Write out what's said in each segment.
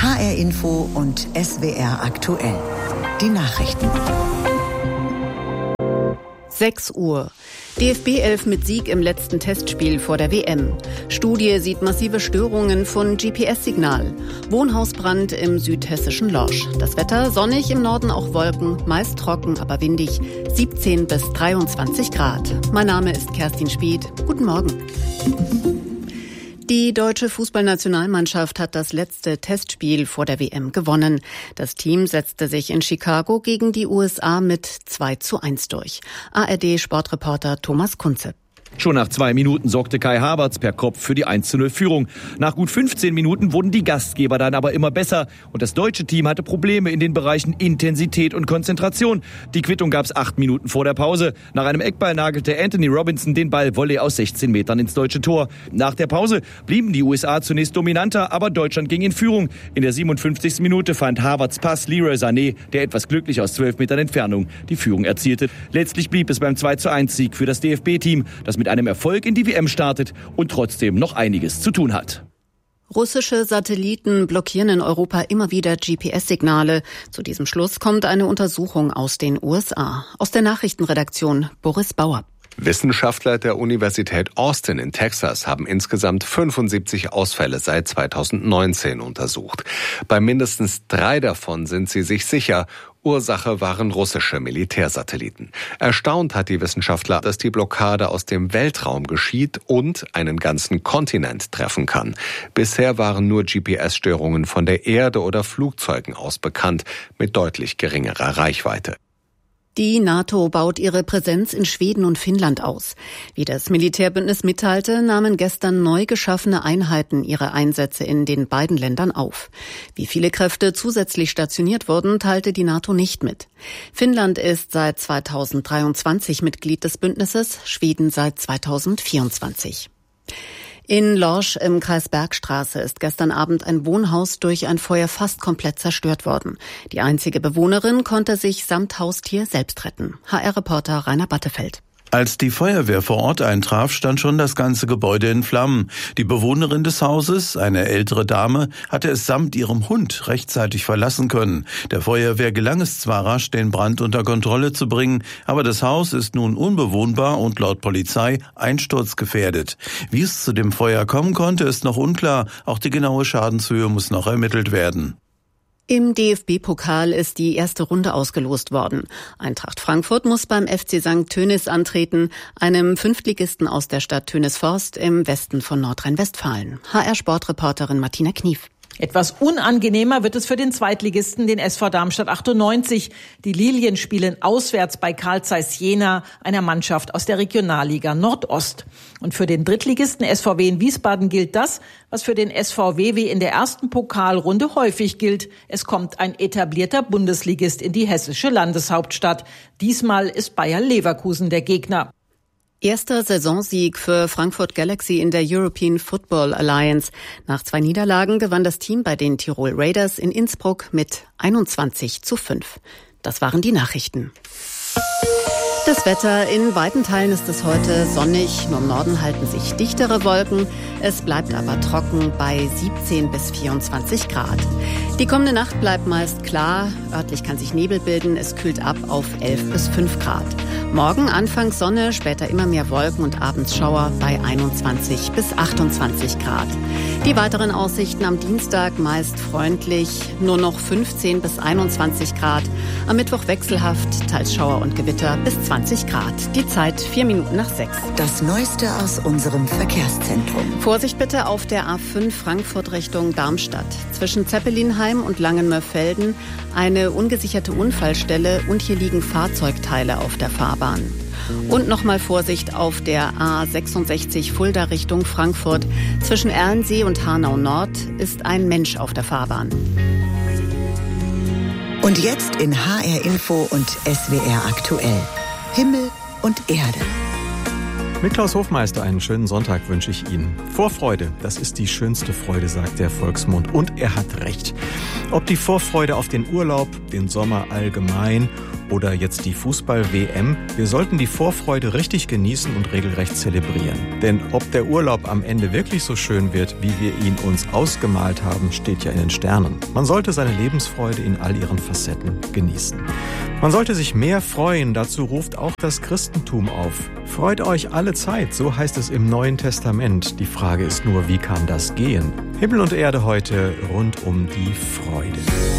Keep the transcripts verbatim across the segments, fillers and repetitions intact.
H R Info und S W R aktuell. Die Nachrichten. sechs Uhr. D F B elf mit Sieg im letzten Testspiel vor der W M. Studie sieht massive Störungen von G P S-Signal. Wohnhausbrand im südhessischen Lorsch. Das Wetter sonnig, im Norden auch Wolken, meist trocken, aber windig. siebzehn bis dreiundzwanzig Grad. Mein Name ist Kerstin Spieth. Guten Morgen. Die deutsche Fußballnationalmannschaft hat das letzte Testspiel vor der W M gewonnen. Das Team setzte sich in Chicago gegen die U S A mit zwei zu eins durch. A R D-Sportreporter Thomas Kunze. Schon nach zwei Minuten sorgte Kai Havertz per Kopf für die eins zu null Führung. Nach gut fünfzehn Minuten wurden die Gastgeber dann aber immer besser. Und das deutsche Team hatte Probleme in den Bereichen Intensität und Konzentration. Die Quittung gab es acht Minuten vor der Pause. Nach einem Eckball nagelte Anthony Robinson den Ball Volley aus sechzehn Metern ins deutsche Tor. Nach der Pause blieben die U S A zunächst dominanter, aber Deutschland ging in Führung. In der siebenundfünfzigsten Minute fand Havertz Pass Leroy Sané, der etwas glücklich aus zwölf Metern Entfernung die Führung erzielte. Letztlich blieb es beim zwei zu eins Sieg für das D F B-Team, das mit einem Erfolg in die W M startet und trotzdem noch einiges zu tun hat. Russische Satelliten blockieren in Europa immer wieder G P S-Signale. Zu diesem Schluss kommt eine Untersuchung aus den U S A. Aus der Nachrichtenredaktion Boris Bauer. Wissenschaftler der Universität Austin in Texas haben insgesamt fünfundsiebzig Ausfälle seit zweitausendneunzehn untersucht. Bei mindestens drei davon sind sie sich sicher. Ursache waren russische Militärsatelliten. Erstaunt hat die Wissenschaftler, dass die Blockade aus dem Weltraum geschieht und einen ganzen Kontinent treffen kann. Bisher waren nur G P S-Störungen von der Erde oder Flugzeugen aus bekannt, mit deutlich geringerer Reichweite. Die NATO baut ihre Präsenz in Schweden und Finnland aus. Wie das Militärbündnis mitteilte, nahmen gestern neu geschaffene Einheiten ihre Einsätze in den beiden Ländern auf. Wie viele Kräfte zusätzlich stationiert wurden, teilte die NATO nicht mit. Finnland ist seit zweitausenddreiundzwanzig Mitglied des Bündnisses, Schweden seit zweitausendvierundzwanzig. In Lorsch im Kreis Bergstraße ist gestern Abend ein Wohnhaus durch ein Feuer fast komplett zerstört worden. Die einzige Bewohnerin konnte sich samt Haustier selbst retten. H R-Reporter Rainer Battefeld. Als die Feuerwehr vor Ort eintraf, stand schon das ganze Gebäude in Flammen. Die Bewohnerin des Hauses, eine ältere Dame, hatte es samt ihrem Hund rechtzeitig verlassen können. Der Feuerwehr gelang es zwar rasch, den Brand unter Kontrolle zu bringen, aber das Haus ist nun unbewohnbar und laut Polizei einsturzgefährdet. Wie es zu dem Feuer kommen konnte, ist noch unklar. Auch die genaue Schadenshöhe muss noch ermittelt werden. Im D F B-Pokal ist die erste Runde ausgelost worden. Eintracht Frankfurt muss beim F C Sankt Tönis antreten, einem Fünftligisten aus der Stadt Tönisforst im Westen von Nordrhein-Westfalen. H R-Sportreporterin Martina Knief. Etwas unangenehmer wird es für den Zweitligisten, den S V Darmstadt achtundneunzig. Die Lilien spielen auswärts bei Carl Zeiss Jena, einer Mannschaft aus der Regionalliga Nordost. Und für den Drittligisten S V W in Wiesbaden gilt das, was für den S V W wie in der ersten Pokalrunde häufig gilt. Es kommt ein etablierter Bundesligist in die hessische Landeshauptstadt. Diesmal ist Bayer Leverkusen der Gegner. Erster Saisonsieg für Frankfurt Galaxy in der European Football Alliance. Nach zwei Niederlagen gewann das Team bei den Tirol Raiders in Innsbruck mit einundzwanzig zu fünf. Das waren die Nachrichten. Das Wetter: in weiten Teilen ist es heute sonnig, nur im Norden halten sich dichtere Wolken. Es bleibt aber trocken bei siebzehn bis vierundzwanzig Grad. Die kommende Nacht bleibt meist klar, örtlich kann sich Nebel bilden, es kühlt ab auf elf bis fünf Grad. Morgen anfangs Sonne, später immer mehr Wolken und abends Schauer bei einundzwanzig bis achtundzwanzig Grad. Die weiteren Aussichten: am Dienstag meist freundlich, nur noch fünfzehn bis einundzwanzig Grad. Am Mittwoch wechselhaft, teils Schauer und Gewitter bis zwanzig Grad. Die Zeit vier Minuten nach sechs. Das Neueste aus unserem Verkehrszentrum. Vorsicht bitte auf der A fünf Frankfurt Richtung Darmstadt. Zwischen Zeppelinheim und Langenmörfelden eine ungesicherte Unfallstelle und hier liegen Fahrzeugteile auf der Fahrbahn. Und nochmal Vorsicht auf der A sechsundsechzig Fulda Richtung Frankfurt. Zwischen Erlensee und Hanau Nord ist ein Mensch auf der Fahrbahn. Und jetzt in H R Info und S W R aktuell. Himmel und Erde. Mit Klaus Hofmeister einen schönen Sonntag wünsche ich Ihnen. Vorfreude, das ist die schönste Freude, sagt der Volksmund. Und er hat recht. Ob die Vorfreude auf den Urlaub, den Sommer allgemein oder jetzt die Fußball-W M. Wir sollten die Vorfreude richtig genießen und regelrecht zelebrieren. Denn ob der Urlaub am Ende wirklich so schön wird, wie wir ihn uns ausgemalt haben, steht ja in den Sternen. Man sollte seine Lebensfreude in all ihren Facetten genießen. Man sollte sich mehr freuen, dazu ruft auch das Christentum auf. Freut euch alle Zeit, so heißt es im Neuen Testament. Die Frage ist nur, wie kann das gehen? Himmel und Erde heute rund um die Freude.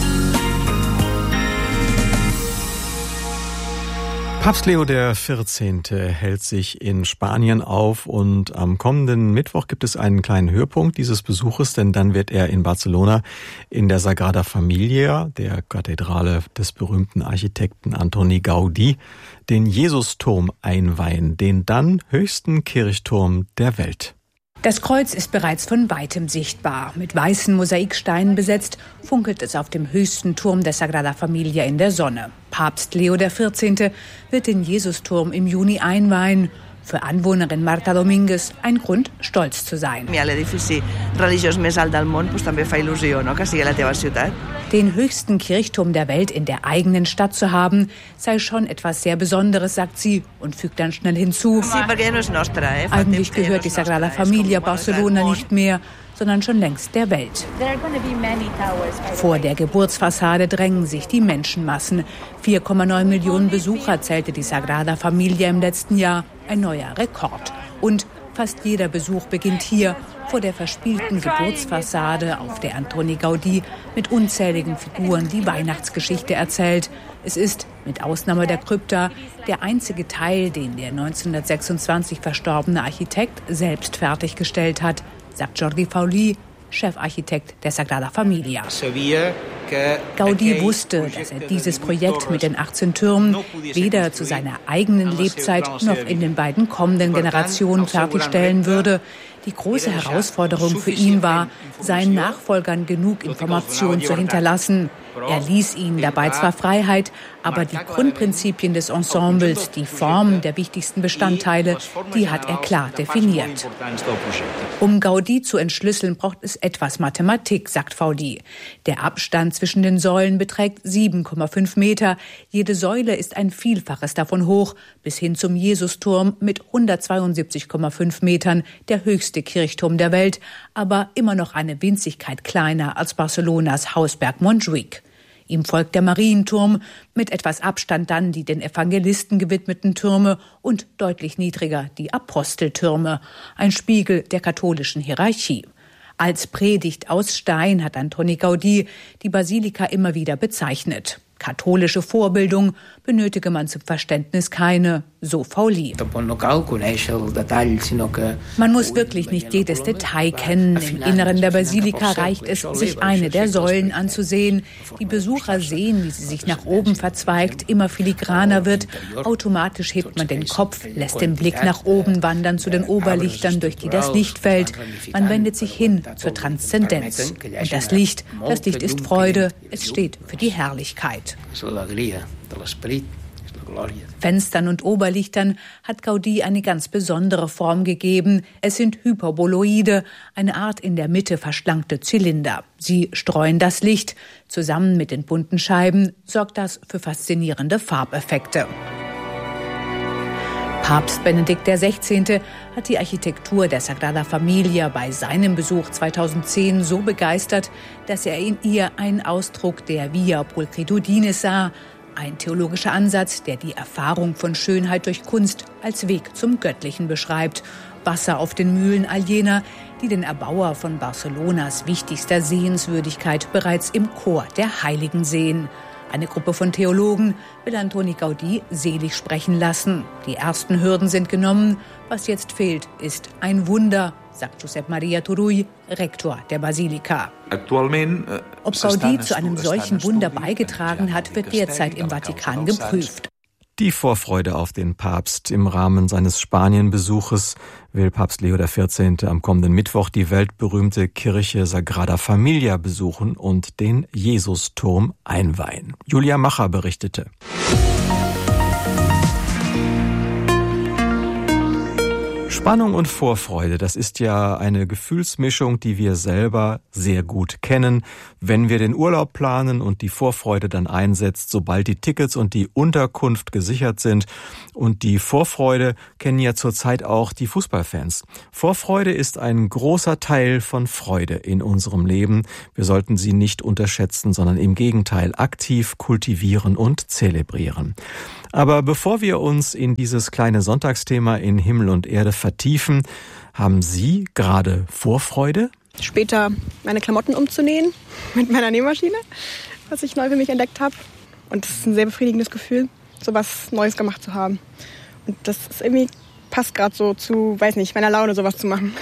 Papst Leo der vierzehnte hält sich in Spanien auf und am kommenden Mittwoch gibt es einen kleinen Höhepunkt dieses Besuches, denn dann wird er in Barcelona in der Sagrada Familia, der Kathedrale des berühmten Architekten Antoni Gaudí, den Jesusturm einweihen, den dann höchsten Kirchturm der Welt. Das Kreuz ist bereits von weitem sichtbar. Mit weißen Mosaiksteinen besetzt, funkelt es auf dem höchsten Turm der Sagrada Familia in der Sonne. Papst Leo der vierzehnte wird den Jesusturm im Juni einweihen. Für Anwohnerin Marta Domínguez ein Grund, stolz zu sein. Den höchsten Kirchturm der Welt in der eigenen Stadt zu haben, sei schon etwas sehr Besonderes, sagt sie und fügt dann schnell hinzu. Eigentlich gehört die Sagrada Familia Barcelona nicht mehr, sondern schon längst der Welt. Vor der Geburtsfassade drängen sich die Menschenmassen. vier Komma neun Millionen Besucher zählte die Sagrada Familia im letzten Jahr, ein neuer Rekord. Und fast jeder Besuch beginnt hier, vor der verspielten Geburtsfassade, auf der Antoni Gaudí mit unzähligen Figuren die Weihnachtsgeschichte erzählt. Es ist, mit Ausnahme der Krypta, der einzige Teil, den der neunzehnhundertsechsundzwanzig verstorbene Architekt selbst fertiggestellt hat, sagt Jordi Faulí, Chefarchitekt der Sagrada Familia. Gaudí wusste, dass er dieses Projekt mit den achtzehn Türmen weder zu seiner eigenen Lebzeit noch in den beiden kommenden Generationen fertigstellen würde. Die große Herausforderung für ihn war, seinen Nachfolgern genug Information zu hinterlassen. Er ließ ihnen dabei zwar Freiheit, aber die Grundprinzipien des Ensembles, die Form der wichtigsten Bestandteile, die hat er klar definiert. Um Gaudí zu entschlüsseln, braucht es etwas Mathematik, sagt Faulí. Der Abstand zwischen den Säulen beträgt sieben Komma fünf Meter. Jede Säule ist ein Vielfaches davon hoch, bis hin zum Jesusturm mit hundertzweiundsiebzig Komma fünf Metern, der höchste Kirchturm der Welt, aber immer noch eine Winzigkeit kleiner als Barcelonas Hausberg Montjuïc. Ihm folgt der Marienturm, mit etwas Abstand dann die den Evangelisten gewidmeten Türme und deutlich niedriger die Aposteltürme, ein Spiegel der katholischen Hierarchie. Als Predigt aus Stein hat Antoni Gaudí die Basilika immer wieder bezeichnet. Katholische Vorbildung benötige man zum Verständnis keine, so Faulí. Man muss wirklich nicht jedes Detail kennen. Im Inneren der Basilika reicht es, sich eine der Säulen anzusehen. Die Besucher sehen, wie sie sich nach oben verzweigt, immer filigraner wird. Automatisch hebt man den Kopf, lässt den Blick nach oben wandern zu den Oberlichtern, durch die das Licht fällt. Man wendet sich hin zur Transzendenz. Und das Licht, das Licht ist Freude, es steht für die Herrlichkeit. Fenstern und Oberlichtern hat Gaudí eine ganz besondere Form gegeben. Es sind Hyperboloide, eine Art in der Mitte verschlankte Zylinder. Sie streuen das Licht. Zusammen mit den bunten Scheiben sorgt das für faszinierende Farbeffekte. Papst Benedikt der sechzehnte hat die Architektur der Sagrada Familia bei seinem Besuch zweitausendzehn so begeistert, dass er in ihr einen Ausdruck der Via Pulchritudine sah, ein theologischer Ansatz, der die Erfahrung von Schönheit durch Kunst als Weg zum Göttlichen beschreibt. Wasser auf den Mühlen all jener, die den Erbauer von Barcelonas wichtigster Sehenswürdigkeit bereits im Chor der Heiligen sehen. Eine Gruppe von Theologen will Antoni Gaudí selig sprechen lassen. Die ersten Hürden sind genommen. Was jetzt fehlt, ist ein Wunder, sagt Josep Maria Turull, Rektor der Basilika. Ob Gaudí zu einem solchen Wunder beigetragen hat, wird derzeit im Vatikan geprüft. Die Vorfreude auf den Papst. Im Rahmen seines Spanienbesuches will Papst Leo der vierzehnte am kommenden Mittwoch die weltberühmte Kirche Sagrada Familia besuchen und den Jesusturm einweihen. Julia Macher berichtete. Spannung und Vorfreude, das ist ja eine Gefühlsmischung, die wir selber sehr gut kennen. Wenn wir den Urlaub planen und die Vorfreude dann einsetzt, sobald die Tickets und die Unterkunft gesichert sind. Und die Vorfreude kennen ja zurzeit auch die Fußballfans. Vorfreude ist ein großer Teil von Freude in unserem Leben. Wir sollten sie nicht unterschätzen, sondern im Gegenteil aktiv kultivieren und zelebrieren. Aber bevor wir uns in dieses kleine Sonntagsthema in Himmel und Erde vertiefen, haben Sie gerade Vorfreude? Später meine Klamotten umzunähen mit meiner Nähmaschine, was ich neu für mich entdeckt habe. Und das ist ein sehr befriedigendes Gefühl, so was Neues gemacht zu haben. Und das ist irgendwie, passt gerade so zu, weiß nicht, meiner Laune, sowas zu machen.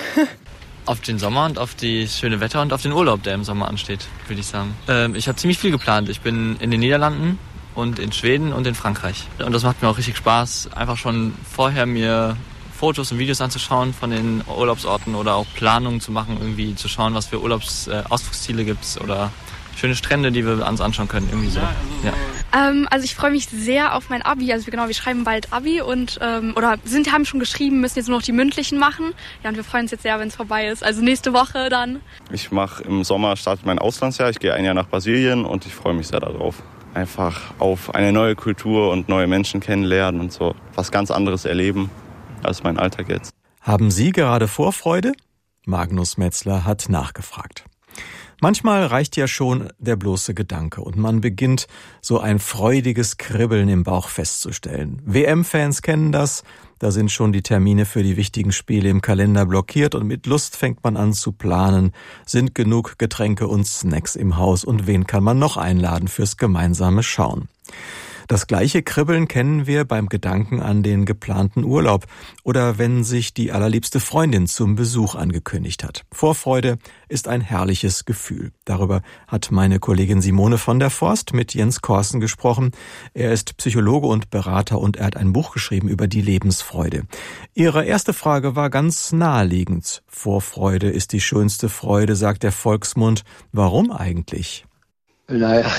Auf den Sommer und auf das schöne Wetter und auf den Urlaub, der im Sommer ansteht, würde ich sagen. Ähm, ich habe ziemlich viel geplant. Ich bin in den Niederlanden und in Schweden und in Frankreich. Und das macht mir auch richtig Spaß, einfach schon vorher mir Fotos und Videos anzuschauen von den Urlaubsorten oder auch Planungen zu machen, irgendwie zu schauen, was für Urlaubsausflugsziele gibt's oder schöne Strände, die wir uns anschauen können, irgendwie so. Ja. Ähm, also ich freue mich sehr auf mein Abi. Also genau, wir schreiben bald Abi und ähm, oder sind haben schon geschrieben, müssen jetzt nur noch die mündlichen machen. Ja, und wir freuen uns jetzt sehr, wenn es vorbei ist. Also nächste Woche dann. Ich mache im Sommer startet mein Auslandsjahr. Ich gehe ein Jahr nach Brasilien und ich freue mich sehr darauf. Einfach auf eine neue Kultur und neue Menschen kennenlernen und so was ganz anderes erleben als mein Alltag jetzt. Haben Sie gerade Vorfreude? Magnus Metzler hat nachgefragt. Manchmal reicht ja schon der bloße Gedanke und man beginnt, so ein freudiges Kribbeln im Bauch festzustellen. W M-Fans kennen das, da sind schon die Termine für die wichtigen Spiele im Kalender blockiert und mit Lust fängt man an zu planen. Sind genug Getränke und Snacks im Haus und wen kann man noch einladen fürs gemeinsame Schauen? Das gleiche Kribbeln kennen wir beim Gedanken an den geplanten Urlaub oder wenn sich die allerliebste Freundin zum Besuch angekündigt hat. Vorfreude ist ein herrliches Gefühl. Darüber hat meine Kollegin Simone von der Forst mit Jens Korsen gesprochen. Er ist Psychologe und Berater und er hat ein Buch geschrieben über die Lebensfreude. Ihre erste Frage war ganz naheliegend. Vorfreude ist die schönste Freude, sagt der Volksmund. Warum eigentlich? Naja,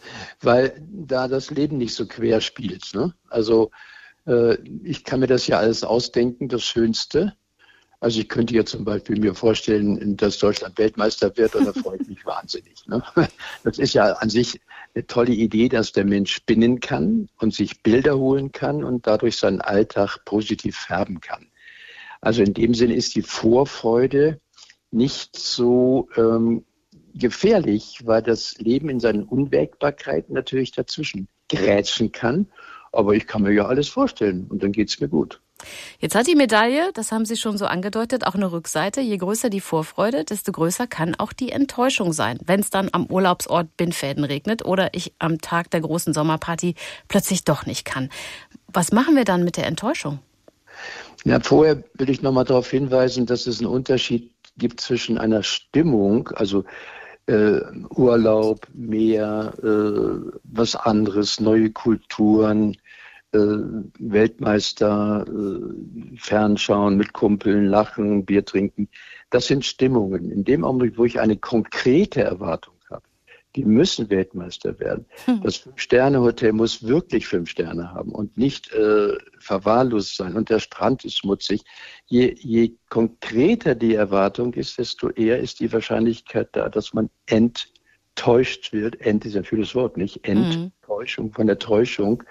weil da das Leben nicht so quer spielt. Ne? Also äh, ich kann mir das ja alles ausdenken, das Schönste. Also ich könnte ja zum Beispiel mir vorstellen, dass Deutschland Weltmeister wird und da freue ich mich wahnsinnig. Ne? Das ist ja an sich eine tolle Idee, dass der Mensch spinnen kann und sich Bilder holen kann und dadurch seinen Alltag positiv färben kann. Also in dem Sinne ist die Vorfreude nicht so ähm, gefährlich, weil das Leben in seinen Unwägbarkeiten natürlich dazwischen grätschen kann. Aber ich kann mir ja alles vorstellen und dann geht's mir gut. Jetzt hat die Medaille, das haben Sie schon so angedeutet, auch eine Rückseite. Je größer die Vorfreude, desto größer kann auch die Enttäuschung sein, wenn es dann am Urlaubsort Bindfäden regnet oder ich am Tag der großen Sommerparty plötzlich doch nicht kann. Was machen wir dann mit der Enttäuschung? Ja, vorher will ich noch mal darauf hinweisen, dass es einen Unterschied gibt zwischen einer Stimmung, also äh, Urlaub, Meer, äh, was anderes, neue Kulturen, äh, Weltmeister, äh, Fernschauen mit Kumpeln, lachen, Bier trinken. Das sind Stimmungen. In dem Augenblick, wo ich eine konkrete Erwartung habe, die müssen Weltmeister werden. Hm. Das Fünf-Sterne-Hotel muss wirklich fünf Sterne haben und nicht äh, verwahrlost sein. Und der Strand ist schmutzig. Je, je konkreter die Erwartung ist, desto eher ist die Wahrscheinlichkeit da, dass man enttäuscht wird. Ent ist ein schönes Wort, nicht? Enttäuschung, mhm. von der Täuschung.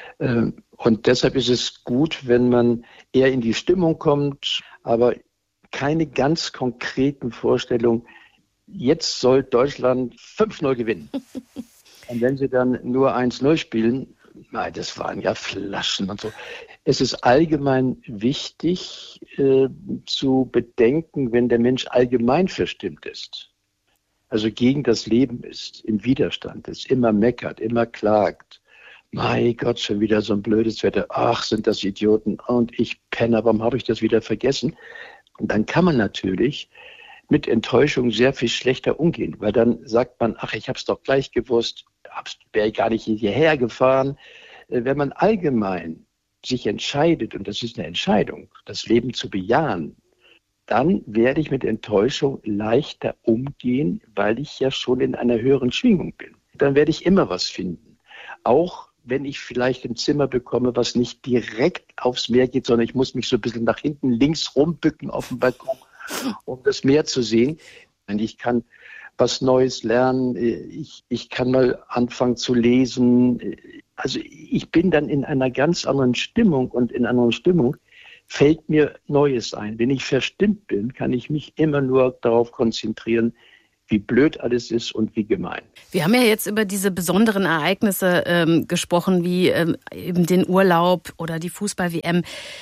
Und deshalb ist es gut, wenn man eher in die Stimmung kommt, aber keine ganz konkreten Vorstellungen. Jetzt soll Deutschland fünf null gewinnen. Und wenn sie dann nur eins null spielen, nein, das waren ja Flaschen und so. Es ist allgemein wichtig äh, zu bedenken, wenn der Mensch allgemein verstimmt ist, also gegen das Leben ist, im Widerstand ist, immer meckert, immer klagt. Mein Gott, schon wieder so ein blödes Wetter. Ach, sind das Idioten. Und ich penne, warum habe ich das wieder vergessen? Und dann kann man natürlich mit Enttäuschung sehr viel schlechter umgehen, weil dann sagt man, ach, ich habe es doch gleich gewusst, wäre ich gar nicht hierher gefahren. Wenn man allgemein sich entscheidet, und das ist eine Entscheidung, das Leben zu bejahen, dann werde ich mit Enttäuschung leichter umgehen, weil ich ja schon in einer höheren Schwingung bin. Dann werde ich immer was finden. Auch wenn ich vielleicht ein Zimmer bekomme, was nicht direkt aufs Meer geht, sondern ich muss mich so ein bisschen nach hinten links rumbücken auf dem Balkon, um das Meer zu sehen. Und ich kann was Neues lernen, ich, ich kann mal anfangen zu lesen. Also ich bin dann in einer ganz anderen Stimmung und in einer anderen Stimmung fällt mir Neues ein. Wenn ich verstimmt bin, kann ich mich immer nur darauf konzentrieren, wie blöd alles ist und wie gemein. Wir haben ja jetzt über diese besonderen Ereignisse ähm, gesprochen, wie ähm, eben den Urlaub oder die Fußball-W M.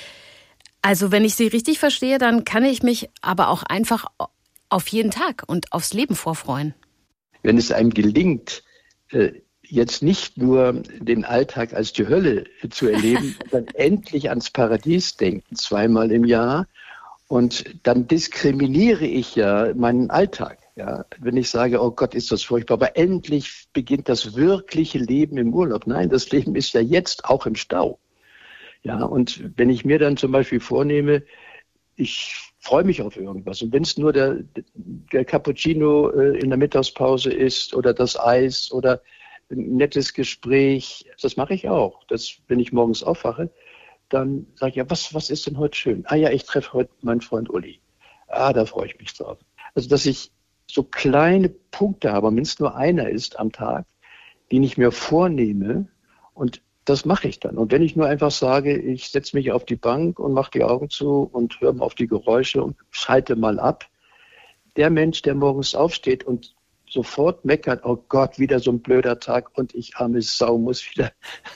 Also wenn ich Sie richtig verstehe, dann kann ich mich aber auch einfach auf jeden Tag und aufs Leben vorfreuen. Wenn es einem gelingt, äh, jetzt nicht nur den Alltag als die Hölle zu erleben, dann endlich ans Paradies denken, zweimal im Jahr, und dann diskriminiere ich ja meinen Alltag. Ja, wenn ich sage, oh Gott, ist das furchtbar, aber endlich beginnt das wirkliche Leben im Urlaub. Nein, das Leben ist ja jetzt auch im Stau. Ja, und wenn ich mir dann zum Beispiel vornehme, ich freue mich auf irgendwas, und wenn es nur der, der Cappuccino äh, in der Mittagspause ist oder das Eis oder ein nettes Gespräch, das mache ich auch. Das, wenn ich morgens aufwache, dann sage ich, ja, was, was ist denn heute schön? Ah ja, ich treffe heute meinen Freund Uli. Ah, da freue ich mich drauf. Also, dass ich so kleine Punkte habe, wenn es nur einer ist am Tag, den ich mir vornehme, und das mache ich dann. Und wenn ich nur einfach sage, ich setze mich auf die Bank und mache die Augen zu und höre mal auf die Geräusche und schalte mal ab, der Mensch, der morgens aufsteht und sofort meckert, oh Gott, wieder so ein blöder Tag und ich arme Sau muss wieder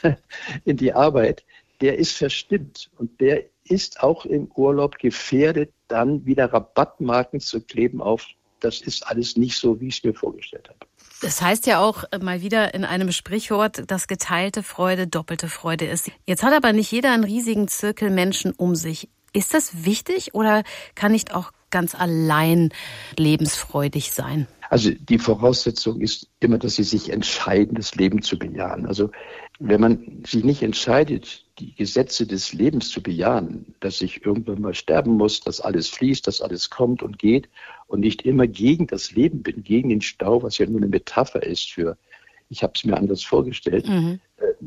in die Arbeit, der ist verstimmt, und der ist auch im Urlaub gefährdet, dann wieder Rabattmarken zu kleben auf, das ist alles nicht so, wie ich es mir vorgestellt habe. Das heißt ja auch mal wieder in einem Sprichwort, dass geteilte Freude doppelte Freude ist. Jetzt hat aber nicht jeder einen riesigen Zirkel Menschen um sich. Ist das wichtig oder kann nicht auch ganz allein lebensfreudig sein? Also die Voraussetzung ist immer, dass sie sich entscheiden, das Leben zu bejahen. Also wenn man sich nicht entscheidet, die Gesetze des Lebens zu bejahen, dass ich irgendwann mal sterben muss, dass alles fließt, dass alles kommt und geht, und nicht immer gegen das Leben bin, gegen den Stau, was ja nur eine Metapher ist für, ich habe es mir anders vorgestellt, mhm.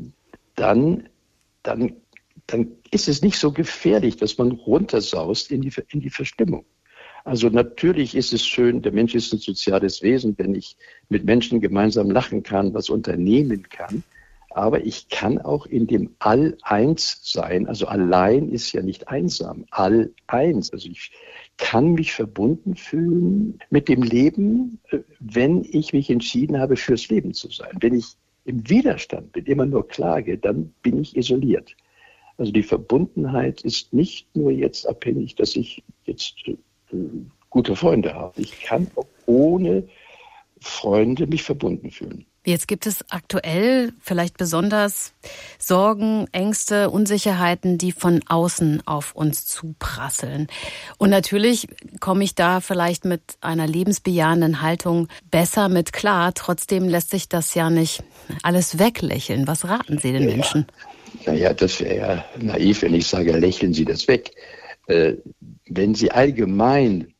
dann, dann, dann ist es nicht so gefährlich, dass man runtersaust in die, in die Verstimmung. Also natürlich ist es schön, der Mensch ist ein soziales Wesen, wenn ich mit Menschen gemeinsam lachen kann, was unternehmen kann. Aber ich kann auch in dem All-Eins sein. Also allein ist ja nicht einsam. All-Eins. Also ich kann mich verbunden fühlen mit dem Leben, wenn ich mich entschieden habe, fürs Leben zu sein. Wenn ich im Widerstand bin, immer nur klage, dann bin ich isoliert. Also die Verbundenheit ist nicht nur jetzt abhängig, dass ich jetzt gute Freunde habe. Ich kann auch ohne Freunde mich verbunden fühlen. Jetzt gibt es aktuell vielleicht besonders Sorgen, Ängste, Unsicherheiten, die von außen auf uns zuprasseln. Und natürlich komme ich da vielleicht mit einer lebensbejahenden Haltung besser mit klar. Trotzdem lässt sich das ja nicht alles weglächeln. Was raten Sie den Menschen? Naja, das wäre ja naiv, wenn ich sage, lächeln Sie das weg. Äh, wenn Sie allgemein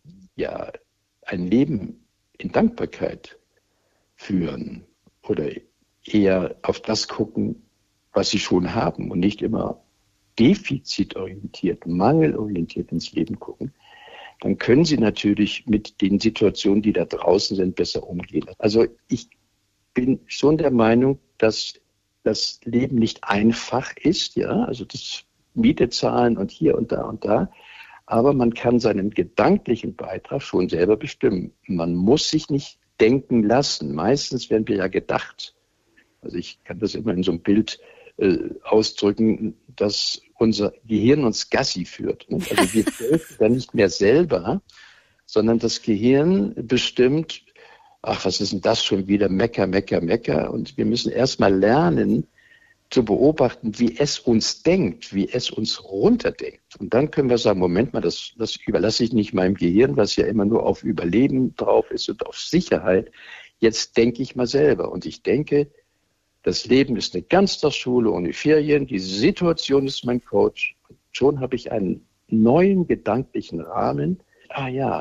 ja ein Leben in Dankbarkeit führen oder eher auf das gucken, was Sie schon haben, und nicht immer defizitorientiert, mangelorientiert ins Leben gucken, dann können Sie natürlich mit den Situationen, die da draußen sind, besser umgehen. Also ich bin schon der Meinung, dass das Leben nicht einfach ist, ja, also das Miete zahlen und hier und da und da, aber man kann seinen gedanklichen Beitrag schon selber bestimmen. Man muss sich nicht denken lassen. Meistens werden wir ja gedacht. Also ich kann das immer in so einem Bild äh, ausdrücken, dass unser Gehirn uns Gassi führt. Ne? Also wir helfen dann nicht mehr selber, sondern das Gehirn bestimmt, ach, was ist denn das schon wieder, Mecker, Mecker, Mecker. Und wir müssen erstmal lernen zu beobachten, wie es uns denkt, wie es uns runterdenkt. Und dann können wir sagen, Moment mal, das, das überlasse ich nicht meinem Gehirn, was ja immer nur auf Überleben drauf ist und auf Sicherheit. Jetzt denke ich mal selber. Und ich denke, das Leben ist eine Ganztagsschule ohne Ferien. Die Situation ist mein Coach. Und schon habe ich einen neuen gedanklichen Rahmen. Ah ja,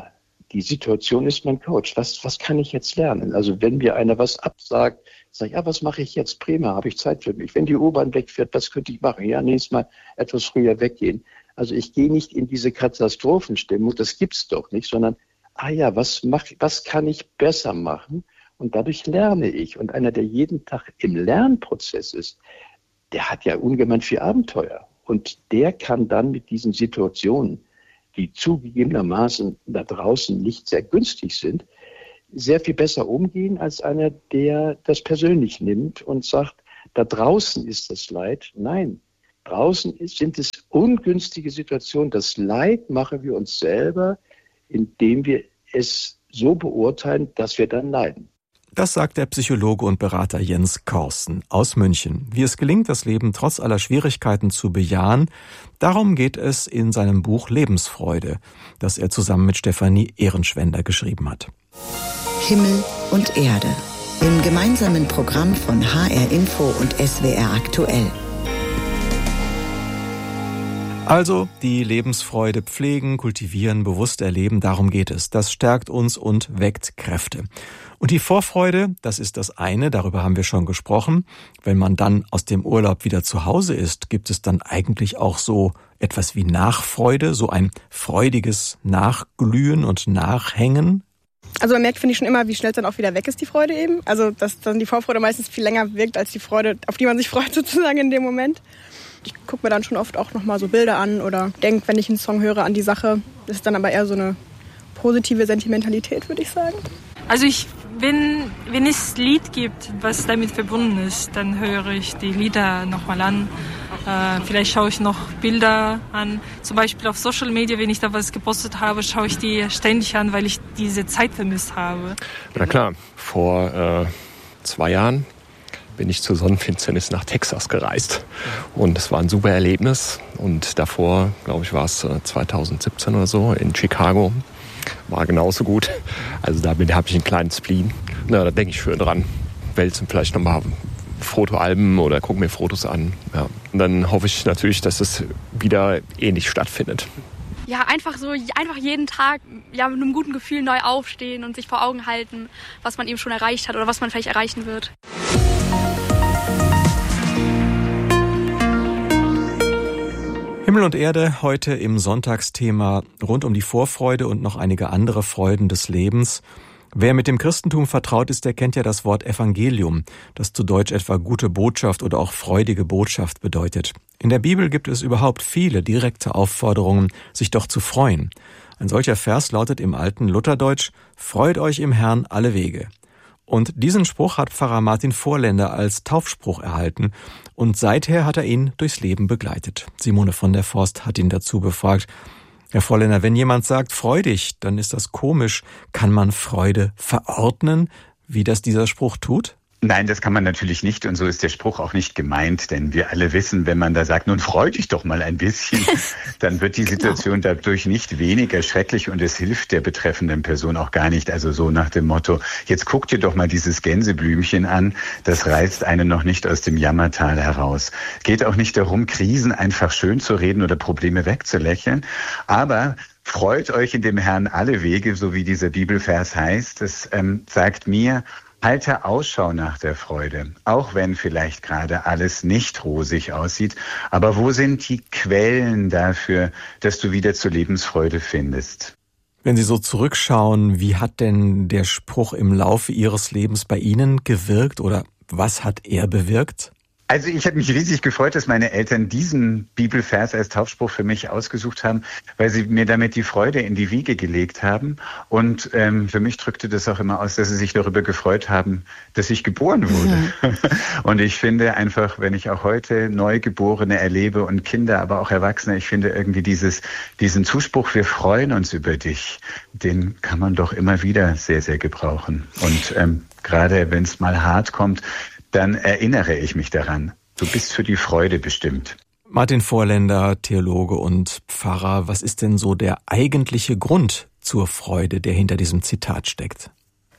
die Situation ist mein Coach. Was, was kann ich jetzt lernen? Also wenn mir einer was absagt, sage ich, ja, was mache ich jetzt? Prima, habe ich Zeit für mich. Wenn die U-Bahn wegfährt, was könnte ich machen? Ja, nächstes Mal etwas früher weggehen. Also ich gehe nicht in diese Katastrophenstimmung, das gibt's doch nicht, sondern, ah ja, was mach, was kann ich besser machen? Und dadurch lerne ich. Und einer, der jeden Tag im Lernprozess ist, der hat ja ungemein viel Abenteuer. Und der kann dann mit diesen Situationen, die zugegebenermaßen da draußen nicht sehr günstig sind, sehr viel besser umgehen als einer, der das persönlich nimmt und sagt, da draußen ist das Leid. Nein, draußen ist, sind es ungünstige Situationen. Das Leid machen wir uns selber, indem wir es so beurteilen, dass wir dann leiden. Das sagt der Psychologe und Berater Jens Korsten aus München. Wie es gelingt, das Leben trotz aller Schwierigkeiten zu bejahen, darum geht es in seinem Buch Lebensfreude, das er zusammen mit Stefanie Ehrenschwender geschrieben hat. Himmel und Erde. Im gemeinsamen Programm von H R Info und S W R aktuell. Also die Lebensfreude pflegen, kultivieren, bewusst erleben, darum geht es. Das stärkt uns und weckt Kräfte. Und die Vorfreude, das ist das eine, darüber haben wir schon gesprochen. Wenn man dann aus dem Urlaub wieder zu Hause ist, gibt es dann eigentlich auch so etwas wie Nachfreude, so ein freudiges Nachglühen und Nachhängen? Also man merkt, finde ich, schon immer, wie schnell es dann auch wieder weg ist, die Freude eben. Also dass dann die Vorfreude meistens viel länger wirkt als die Freude, auf die man sich freut sozusagen in dem Moment. Ich gucke mir dann schon oft auch nochmal so Bilder an oder denke, wenn ich einen Song höre, an die Sache. Das ist dann aber eher so eine positive Sentimentalität, würde ich sagen. Also ich, wenn, wenn es Lied gibt, was damit verbunden ist, dann höre ich die Lieder nochmal an. Äh, vielleicht schaue ich noch Bilder an. Zum Beispiel auf Social Media, wenn ich da was gepostet habe, schaue ich die ständig an, weil ich diese Zeit vermisst habe. Na klar, vor äh, zwei Jahren bin ich zur Sonnenfinsternis nach Texas gereist. Und es war ein super Erlebnis. Und davor, glaube ich, war es äh, zweitausendsiebzehn oder so in Chicago. War genauso gut. Also da habe ich einen kleinen Spleen. Na, da denke ich schön dran. Wälzen vielleicht nochmal Fotoalben oder gucke mir Fotos an. Ja. Und dann hoffe ich natürlich, dass es wieder ähnlich stattfindet. Ja, einfach so, einfach jeden Tag ja, mit einem guten Gefühl neu aufstehen und sich vor Augen halten, was man eben schon erreicht hat oder was man vielleicht erreichen wird. Himmel und Erde heute im Sonntagsthema rund um die Vorfreude und noch einige andere Freuden des Lebens. Wer mit dem Christentum vertraut ist, der kennt ja das Wort Evangelium, das zu Deutsch etwa gute Botschaft oder auch freudige Botschaft bedeutet. In der Bibel gibt es überhaupt viele direkte Aufforderungen, sich doch zu freuen. Ein solcher Vers lautet im alten Lutherdeutsch: Freut euch im Herrn alle Wege. Und diesen Spruch hat Pfarrer Martin Vorländer als Taufspruch erhalten und seither hat er ihn durchs Leben begleitet. Simone von der Forst hat ihn dazu befragt. Herr Vorländer, wenn jemand sagt, freu dich, dann ist das komisch. Kann man Freude verordnen, wie das dieser Spruch tut? Nein, das kann man natürlich nicht und so ist der Spruch auch nicht gemeint, denn wir alle wissen, wenn man da sagt, nun freu dich doch mal ein bisschen, dann wird die Situation genau. dadurch nicht weniger schrecklich und es hilft der betreffenden Person auch gar nicht. Also so nach dem Motto, jetzt guck dir doch mal dieses Gänseblümchen an, das reißt einen noch nicht aus dem Jammertal heraus. Geht auch nicht darum, Krisen einfach schön zu reden oder Probleme wegzulächeln, aber freut euch in dem Herrn alle Wege, so wie dieser Bibelvers heißt. Das ähm, sagt mir, halte Ausschau nach der Freude, auch wenn vielleicht gerade alles nicht rosig aussieht. Aber wo sind die Quellen dafür, dass du wieder zur Lebensfreude findest? Wenn Sie so zurückschauen, wie hat denn der Spruch im Laufe Ihres Lebens bei Ihnen gewirkt oder was hat er bewirkt? Also ich habe mich riesig gefreut, dass meine Eltern diesen Bibelvers als Taufspruch für mich ausgesucht haben, weil sie mir damit die Freude in die Wiege gelegt haben. Und ähm, für mich drückte das auch immer aus, dass sie sich darüber gefreut haben, dass ich geboren wurde. Mhm. Und ich finde einfach, wenn ich auch heute Neugeborene erlebe und Kinder, aber auch Erwachsene, ich finde irgendwie dieses, diesen Zuspruch, wir freuen uns über dich, den kann man doch immer wieder sehr, sehr gebrauchen. Und ähm, gerade wenn es mal hart kommt, dann erinnere ich mich daran. Du bist für die Freude bestimmt. Martin Vorländer, Theologe und Pfarrer, was ist denn so der eigentliche Grund zur Freude, der hinter diesem Zitat steckt?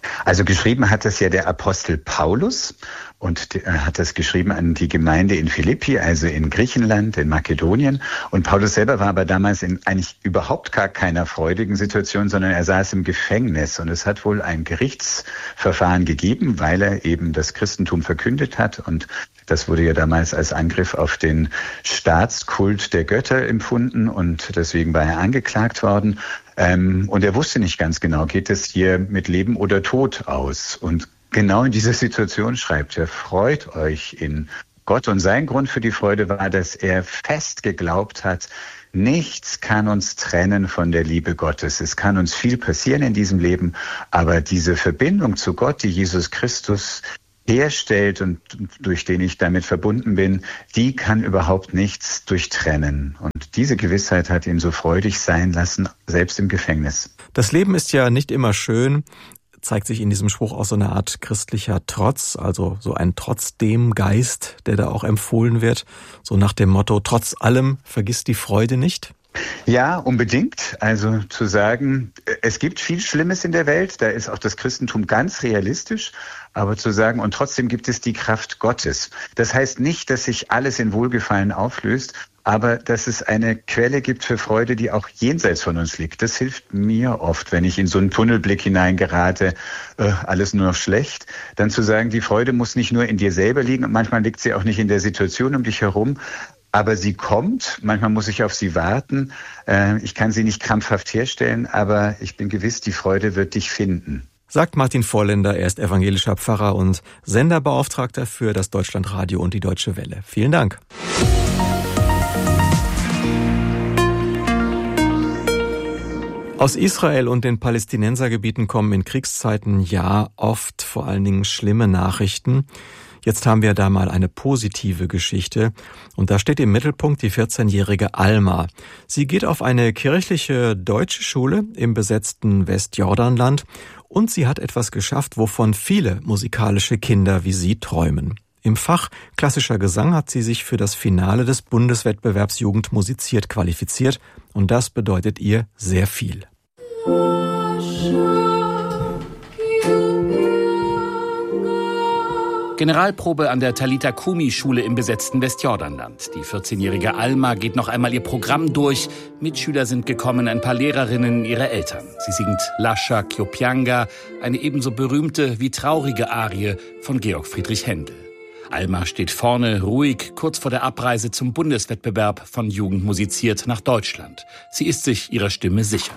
Also geschrieben hat das ja der Apostel Paulus und er hat das geschrieben an die Gemeinde in Philippi, also in Griechenland, in Makedonien. Und Paulus selber war aber damals in eigentlich überhaupt gar keiner freudigen Situation, sondern er saß im Gefängnis. Und es hat wohl ein Gerichtsverfahren gegeben, weil er eben das Christentum verkündet hat. Und das wurde ja damals als Angriff auf den Staatskult der Götter empfunden und deswegen war er angeklagt worden. Ähm, und er wusste nicht ganz genau, geht es hier mit Leben oder Tod aus? Und genau in dieser Situation schreibt er, freut euch in Gott. Und sein Grund für die Freude war, dass er fest geglaubt hat, nichts kann uns trennen von der Liebe Gottes. Es kann uns viel passieren in diesem Leben, aber diese Verbindung zu Gott, die Jesus Christus herstellt und durch den ich damit verbunden bin, die kann überhaupt nichts durchtrennen. Und diese Gewissheit hat ihn so freudig sein lassen, selbst im Gefängnis. Das Leben ist ja nicht immer schön, zeigt sich in diesem Spruch auch so eine Art christlicher Trotz, also so ein Trotzdem-Geist, der da auch empfohlen wird, so nach dem Motto, trotz allem vergiss die Freude nicht. Ja, unbedingt. Also zu sagen, es gibt viel Schlimmes in der Welt, da ist auch das Christentum ganz realistisch, aber zu sagen, und trotzdem gibt es die Kraft Gottes. Das heißt nicht, dass sich alles in Wohlgefallen auflöst, aber dass es eine Quelle gibt für Freude, die auch jenseits von uns liegt. Das hilft mir oft, wenn ich in so einen Tunnelblick hineingerate, äh, alles nur noch schlecht, dann zu sagen, die Freude muss nicht nur in dir selber liegen, und manchmal liegt sie auch nicht in der Situation um dich herum, aber sie kommt, manchmal muss ich auf sie warten. Ich kann sie nicht krampfhaft herstellen, aber ich bin gewiss, die Freude wird dich finden. Sagt Martin Vorländer, er ist evangelischer Pfarrer und Senderbeauftragter für das Deutschlandradio und die Deutsche Welle. Vielen Dank. Aus Israel und den Palästinensergebieten kommen in Kriegszeiten ja oft vor allen Dingen schlimme Nachrichten. Jetzt haben wir da mal eine positive Geschichte und da steht im Mittelpunkt die vierzehnjährige Alma. Sie geht auf eine kirchliche deutsche Schule im besetzten Westjordanland und sie hat etwas geschafft, wovon viele musikalische Kinder wie sie träumen. Im Fach klassischer Gesang hat sie sich für das Finale des Bundeswettbewerbs Jugend musiziert qualifiziert und das bedeutet ihr sehr viel. Generalprobe an der Talitha Kumi Schule im besetzten Westjordanland. Die vierzehnjährige Alma geht noch einmal ihr Programm durch. Mitschüler sind gekommen, ein paar Lehrerinnen, ihre Eltern. Sie singt Lascia Ch'io, eine ebenso berühmte wie traurige Arie von Georg Friedrich Händel. Alma steht vorne, ruhig, kurz vor der Abreise zum Bundeswettbewerb von Jugend musiziert nach Deutschland. Sie ist sich ihrer Stimme sicher.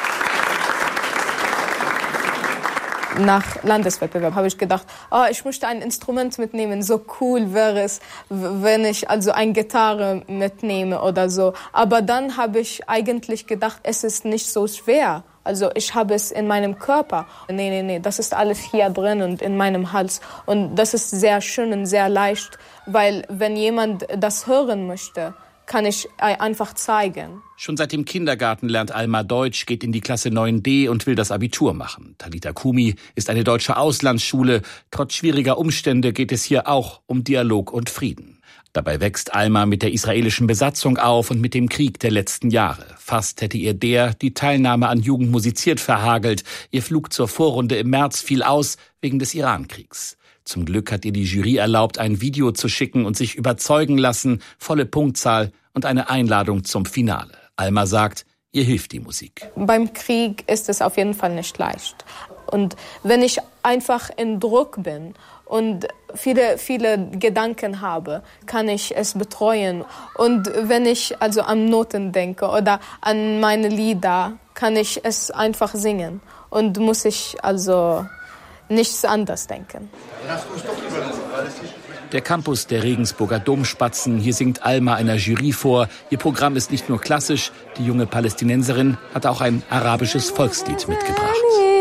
Nach Landeswettbewerb habe ich gedacht, oh, ich möchte ein Instrument mitnehmen. So cool wäre es, wenn ich also eine Gitarre mitnehme oder so. Aber dann habe ich eigentlich gedacht, es ist nicht so schwer. Also ich habe es in meinem Körper. Nee, nee, nee, das ist alles hier drin und in meinem Hals. Und das ist sehr schön und sehr leicht, weil wenn jemand das hören möchte, kann ich einfach zeigen. Schon seit dem Kindergarten lernt Alma Deutsch, geht in die Klasse neun D und will das Abitur machen. Talitha Kumi ist eine deutsche Auslandsschule. Trotz schwieriger Umstände geht es hier auch um Dialog und Frieden. Dabei wächst Alma mit der israelischen Besatzung auf und mit dem Krieg der letzten Jahre. Fast hätte ihr der die Teilnahme an Jugend musiziert verhagelt. Ihr Flug zur Vorrunde im März fiel aus wegen des Irankriegs. Zum Glück hat ihr die Jury erlaubt, ein Video zu schicken und sich überzeugen lassen, volle Punktzahl und eine Einladung zum Finale. Alma sagt, ihr hilft die Musik. Beim Krieg ist es auf jeden Fall nicht leicht. Und wenn ich einfach in Druck bin und viele, viele Gedanken habe, kann ich es betreuen. Und wenn ich also an Noten denke oder an meine Lieder, kann ich es einfach singen. Und muss ich also nichts anderes denken. Der Campus der Regensburger Domspatzen. Hier singt Alma einer Jury vor. Ihr Programm ist nicht nur klassisch. Die junge Palästinenserin hat auch ein arabisches Volkslied mitgebracht.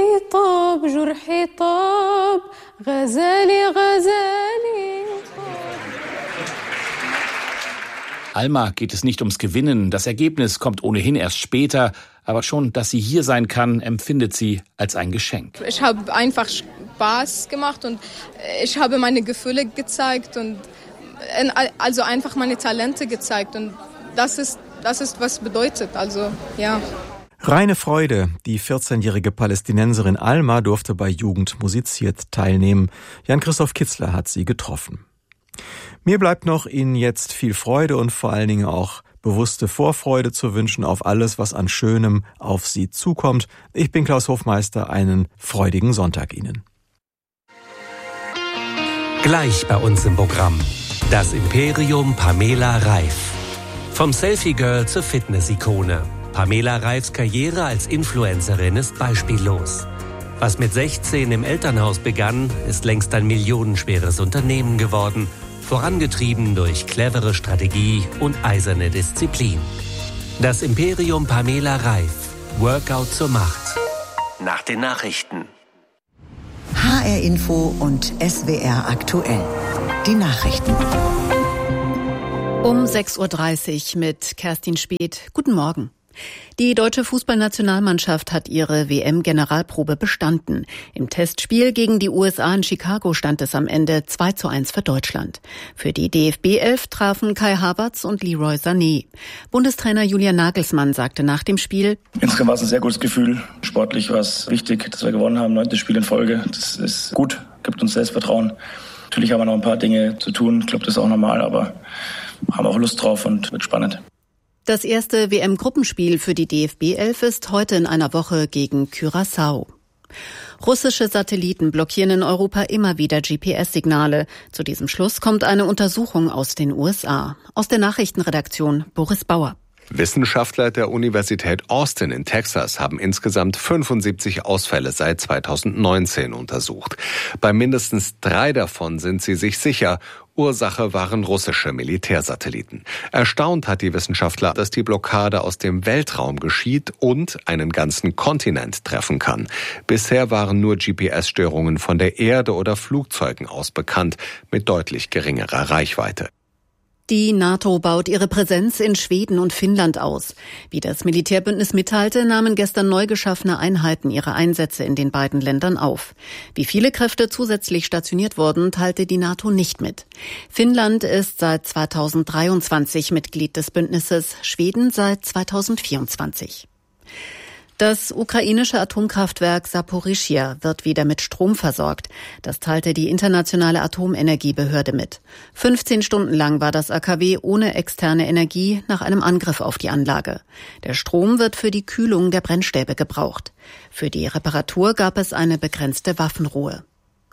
Alma geht es nicht ums Gewinnen. Das Ergebnis kommt ohnehin erst später. Aber schon, dass sie hier sein kann, empfindet sie als ein Geschenk. Ich habe einfach Spaß gemacht und ich habe meine Gefühle gezeigt und also einfach meine Talente gezeigt. Und das ist, das ist was bedeutet. Also, ja. Reine Freude. Die vierzehnjährige Palästinenserin Alma durfte bei Jugend musiziert teilnehmen. Jan-Christoph Kitzler hat sie getroffen. Mir bleibt noch, Ihnen jetzt viel Freude und vor allen Dingen auch bewusste Vorfreude zu wünschen auf alles, was an Schönem auf Sie zukommt. Ich bin Klaus Hofmeister. Einen freudigen Sonntag Ihnen. Gleich bei uns im Programm. Das Imperium Pamela Reif. Vom Selfie-Girl zur Fitness-Ikone. Pamela Reifs Karriere als Influencerin ist beispiellos. Was mit sechzehn im Elternhaus begann, ist längst ein millionenschweres Unternehmen geworden, vorangetrieben durch clevere Strategie und eiserne Disziplin. Das Imperium Pamela Reif. Workout zur Macht. Nach den Nachrichten. H R Info und S W R aktuell. Die Nachrichten. Um sechs Uhr dreißig mit Kerstin Speth. Guten Morgen. Die deutsche Fußballnationalmannschaft hat ihre W M-Generalprobe bestanden. Im Testspiel gegen die U S A in Chicago stand es am Ende zwei zu eins für Deutschland. Für die D F B-Elf trafen Kai Havertz und Leroy Sané. Bundestrainer Julian Nagelsmann sagte nach dem Spiel: Insgesamt war es ein sehr gutes Gefühl. Sportlich war es wichtig, dass wir gewonnen haben. Neuntes Spiel in Folge. Das ist gut, gibt uns Selbstvertrauen. Natürlich haben wir noch ein paar Dinge zu tun. Ich glaube, das ist auch normal, aber haben auch Lust drauf und wird spannend. Das erste W M-Gruppenspiel für die D F B-Elf ist heute in einer Woche gegen Curaçao. Russische Satelliten blockieren in Europa immer wieder G P S-Signale. Zu diesem Schluss kommt eine Untersuchung aus den U S A. Aus der Nachrichtenredaktion Boris Bauer. Wissenschaftler der Universität Austin in Texas haben insgesamt fünfundsiebzig Ausfälle seit zweitausendneunzehn untersucht. Bei mindestens drei davon sind sie sich sicher. Ursache waren russische Militärsatelliten. Erstaunt hat die Wissenschaftler, dass die Blockade aus dem Weltraum geschieht und einen ganzen Kontinent treffen kann. Bisher waren nur G P S-Störungen von der Erde oder Flugzeugen aus bekannt, mit deutlich geringerer Reichweite. Die NATO baut ihre Präsenz in Schweden und Finnland aus. Wie das Militärbündnis mitteilte, nahmen gestern neu geschaffene Einheiten ihre Einsätze in den beiden Ländern auf. Wie viele Kräfte zusätzlich stationiert wurden, teilte die NATO nicht mit. Finnland ist seit zweitausenddreiundzwanzig Mitglied des Bündnisses, Schweden seit zweitausendvierundzwanzig. Das ukrainische Atomkraftwerk Saporischschja wird wieder mit Strom versorgt. Das teilte die Internationale Atomenergiebehörde mit. fünfzehn Stunden lang war das A K W ohne externe Energie nach einem Angriff auf die Anlage. Der Strom wird für die Kühlung der Brennstäbe gebraucht. Für die Reparatur gab es eine begrenzte Waffenruhe.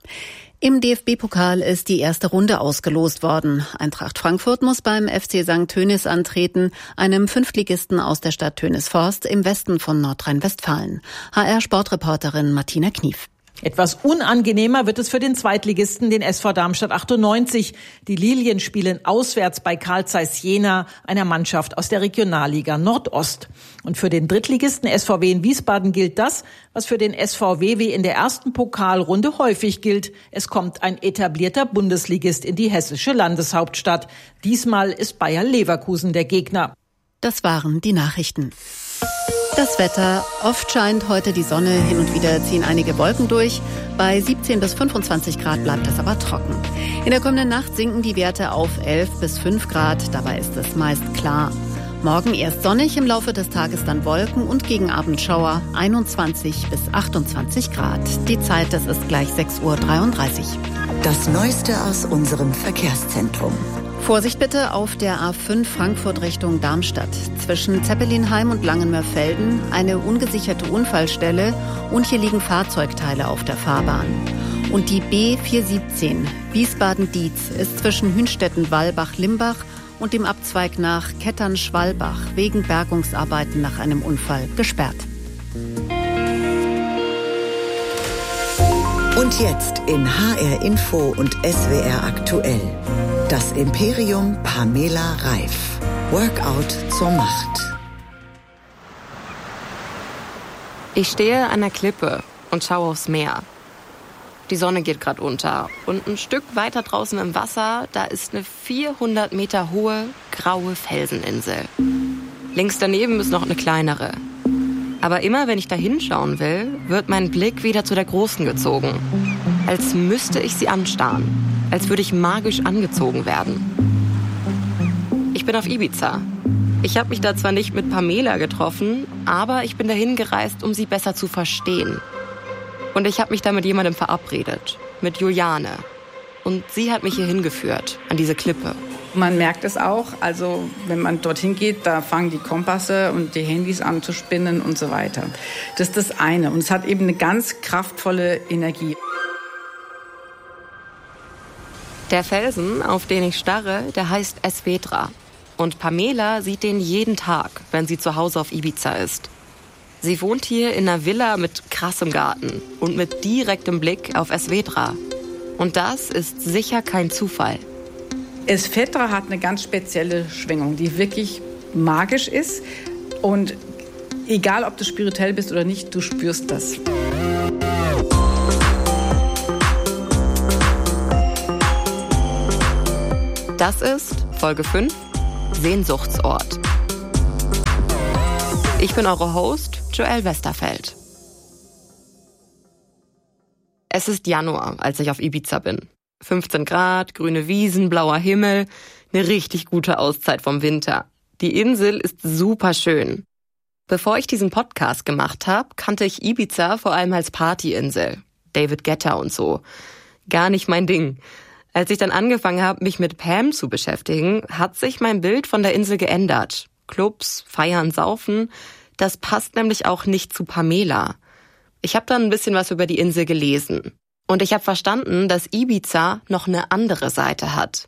Im D F B-Pokal ist die erste Runde ausgelost worden. Eintracht Frankfurt muss beim F C Sankt Tönnis antreten, einem Fünftligisten aus der Stadt Tönisforst im Westen von Nordrhein-Westfalen. H R-Sportreporterin Martina Knief. Etwas unangenehmer wird es für den Zweitligisten, den S V Darmstadt achtundneunzig. Die Lilien spielen auswärts bei Carl Zeiss Jena, einer Mannschaft aus der Regionalliga Nordost. Und für den Drittligisten S V W in Wiesbaden gilt das, was für den S V W W in der ersten Pokalrunde häufig gilt. Es kommt ein etablierter Bundesligist in die hessische Landeshauptstadt. Diesmal ist Bayer Leverkusen der Gegner. Das waren die Nachrichten. Das Wetter. Oft scheint heute die Sonne, hin und wieder ziehen einige Wolken durch. Bei siebzehn bis fünfundzwanzig Grad bleibt es aber trocken. In der kommenden Nacht sinken die Werte auf elf bis fünf Grad. Dabei ist es meist klar. Morgen erst sonnig, im Laufe des Tages dann Wolken und gegen Abend Schauer, einundzwanzig bis achtundzwanzig Grad. Die Zeit, das ist gleich sechs Uhr dreiunddreißig. Das Neueste aus unserem Verkehrszentrum. Vorsicht bitte auf der A fünf Frankfurt Richtung Darmstadt. Zwischen Zeppelinheim und Langenmörfelden eine ungesicherte Unfallstelle und hier liegen Fahrzeugteile auf der Fahrbahn. Und die B vierhundertsiebzehn Wiesbaden-Dietz ist zwischen Hünstetten-Walbach-Limbach und dem Abzweig nach Kettern-Schwalbach wegen Bergungsarbeiten nach einem Unfall gesperrt. Und jetzt in H R Info und S W R aktuell. Das Imperium Pamela Reif. Workout zur Macht. Ich stehe an der Klippe und schaue aufs Meer. Die Sonne geht gerade unter und ein Stück weiter draußen im Wasser, da ist eine vierhundert Meter hohe, graue Felseninsel. Links daneben ist noch eine kleinere. Aber immer wenn ich da hinschauen will, wird mein Blick wieder zu der großen gezogen. Als müsste ich sie anstarren. Als würde ich magisch angezogen werden. Ich bin auf Ibiza. Ich habe mich da zwar nicht mit Pamela getroffen, aber ich bin dahin gereist, um sie besser zu verstehen. Und ich habe mich da mit jemandem verabredet, mit Juliane. Und sie hat mich hier hingeführt, an diese Klippe. Man merkt es auch, also wenn man dorthin geht, da fangen die Kompasse und die Handys an zu spinnen und so weiter. Das ist das eine. Und es hat eben eine ganz kraftvolle Energie. Der Felsen, auf den ich starre, der heißt Esvedra. Und Pamela sieht den jeden Tag, wenn sie zu Hause auf Ibiza ist. Sie wohnt hier in einer Villa mit krassem Garten und mit direktem Blick auf Esvedra. Und das ist sicher kein Zufall. Esvedra hat eine ganz spezielle Schwingung, die wirklich magisch ist. Und egal, ob du spirituell bist oder nicht, du spürst das. Das ist Folge fünf, Sehnsuchtsort. Ich bin eure Host, Joelle Westerfeld. Es ist Januar, als ich auf Ibiza bin. fünfzehn Grad, grüne Wiesen, blauer Himmel, eine richtig gute Auszeit vom Winter. Die Insel ist super schön. Bevor ich diesen Podcast gemacht habe, kannte ich Ibiza vor allem als Partyinsel. David Guetta und so. Gar nicht mein Ding. Als ich dann angefangen habe, mich mit Pam zu beschäftigen, hat sich mein Bild von der Insel geändert. Clubs, Feiern, Saufen, das passt nämlich auch nicht zu Pamela. Ich habe dann ein bisschen was über die Insel gelesen. Und ich habe verstanden, dass Ibiza noch eine andere Seite hat.